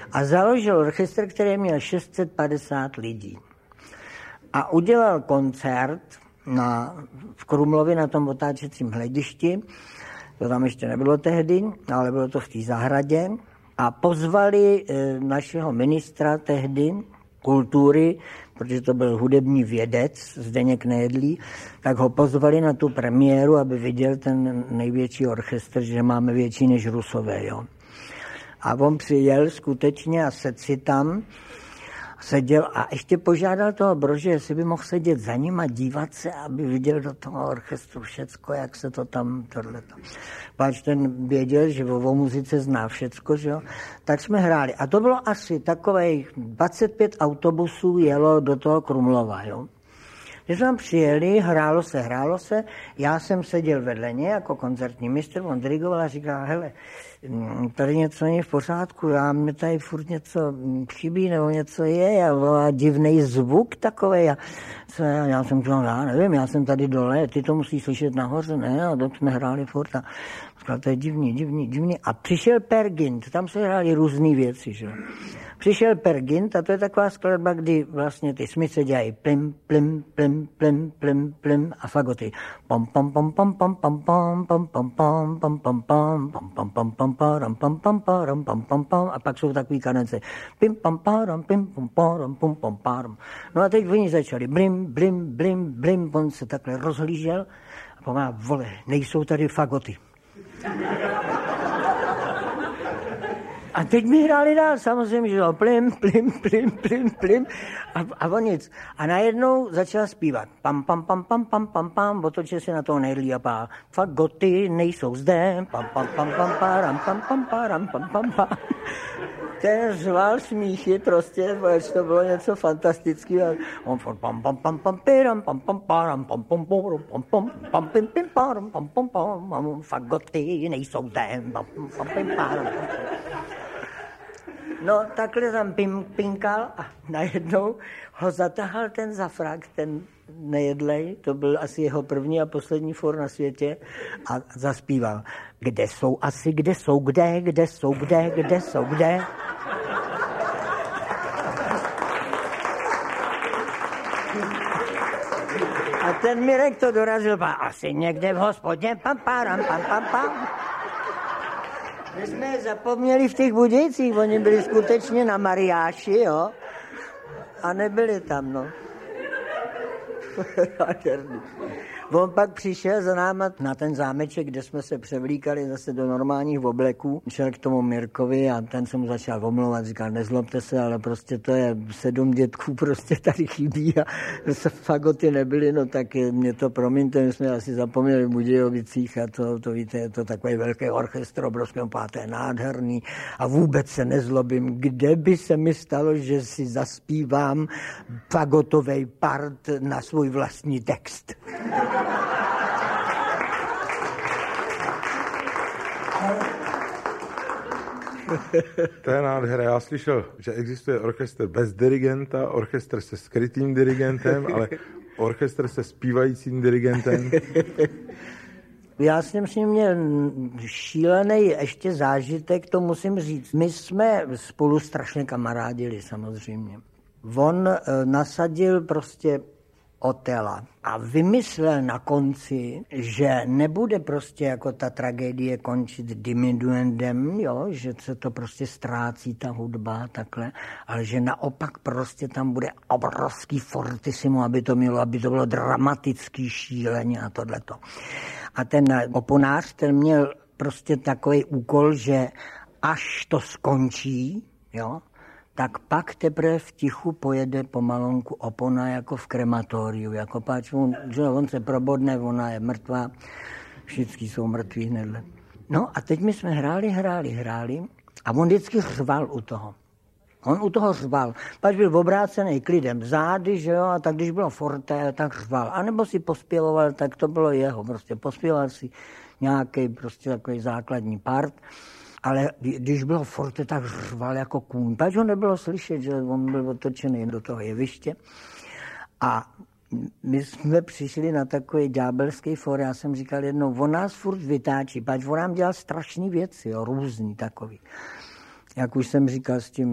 A založil orchestr, který měl 650 lidí. A udělal koncert v Krumlově na tom otáčecím hledišti, to tam ještě nebylo tehdy, ale bylo to v té zahradě, a pozvali našeho ministra tehdy kultury, protože to byl hudební vědec Zdeněk Nejedlý, tak ho pozvali na tu premiéru, aby viděl ten největší orchestr, že máme větší než Rusové. Jo. A on přijel skutečně a sedl si tam, seděl a ještě požádal toho Brože, jestli by mohl sedět za ním a dívat se, aby viděl do toho orchestru všecko, jak se to tam tohleto. Páč ten věděl, že o muzice zná všecko, že jo? Tak jsme hráli. A to bylo asi takových 25 autobusů jelo do toho Krumlova, jo? Když jsme přijeli, hrálo se, já jsem seděl vedle něj jako koncertní mistr, on dirigoval a říkal, hele, tady něco není v pořádku, mě tady furt něco chybí, nebo něco je, a divnej zvuk takovej. Já jsem říkal, já nevím, já jsem tady dole, ty to musíš slyšet nahoře, ne, a tak jsme hráli furt. A říkal, to je divný. A přišel Per Gynt, tam se hráli různý věci, že? Přišel Per Gynt a to je taková skladba, kdy vlastně ty smyce dělají plim, plim, plim, plim, plim, plim a fagoty. Pom, pom, pom, pom, pom, pom, pom, pom, pom, pom, pom, pom, pom, pom, pom, pom, param, pom, pom, param, pom, pom, pom, a pak jsou takový kadence. Pim, pom, param, pim, pom, param, pom, pom, param. No a teď oni začali blim, blim, blim, blim, on se takhle rozhlížel a pomáhá, vole, nejsou tady fagoty. A teď mi hráli dál, samozřejmě, že plim, plim, plim, plim, plim a on nic. A najednou začal zpívat. Pam, pam, pam, pam, pam, pam, pam, otočil se na toho Nejedlý a pá. Fagoty nejsou zde, pam, pam, pam, pam, param, pam, pam, param, pam, pam, pam. Ten řval smíchy prostě, protože to bylo něco fantastického. On furt pam, pam, pam, pam, piram, pam, pam, param, pam, pam, pam, pam, pam, pim, pim, param, pam, pam, pam, fagoty nejsou zde, pam, pam, pim, param. No, takhle tam pinkal a najednou ho zatahal ten zafrak, ten Nejedlej, to byl asi jeho první a poslední for na světě a zaspíval. Kde jsou asi, kde jsou, kde jsou, kde. A ten Mirek to dorazil, asi někde v hospodě, pam, param, pam, pam, pam. My jsme je zapomněli v těch Budějcích, oni byli skutečně na mariáši, jo, a nebyli tam, no. On pak přišel za náma na ten zámeček, kde jsme se převlíkali zase do normálních obleků. Šel k tomu Mirkovi a ten se mu začal omlouvat, říkal, nezlobte se, ale prostě to je 7 dětků, prostě tady chybí a fagoty nebyly, no tak mě to promiňte, my jsme asi zapomněli v Budějovicích a to víte, je to takový velký orchestr, obrovský páté, je nádherný a vůbec se nezlobím, kde by se mi stalo, že si zaspívám fagotovej part na svůj vlastní text. To je nádhera. Já slyšel, že existuje orchestr bez dirigenta, orchestr se skrytým dirigentem, ale orchestr se zpívajícím dirigentem. Já jsem s ním měl šílený ještě zážitek, to musím říct. My jsme spolu strašně kamarádili samozřejmě. On nasadil prostě Otela a vymyslel na konci, že nebude prostě jako ta tragédie končit diminuendem, jo, že se to prostě ztrácí ta hudba takhle, ale že naopak prostě tam bude obrovský fortissimo, aby to bylo dramatický šíleně a tohleto. A ten oponář, ten měl prostě takový úkol, že až to skončí, jo, tak pak teprve v tichu pojede pomalonku opona jako v krematoriu, jako páč, on se probodne, ona je mrtvá, všichni jsou mrtví hnedle. No a teď my jsme hráli a on vždycky řval u toho. On u toho řval, pač byl obrácený klidem zády, že jo, a tak když bylo forte, tak řval. A nebo si pospěvoval, tak to bylo jeho, prostě pospěval si nějaký prostě takový základní part. Ale když bylo forte, tak řval jako kůň. Pač ho nebylo slyšet, že on byl otočený do toho jeviště. A my jsme přišli na takový ďábelský for, já jsem říkal jednou, on nás furt vytáčí, pač on nám dělal strašný věci, jo, různý takový. Jak už jsem říkal s tím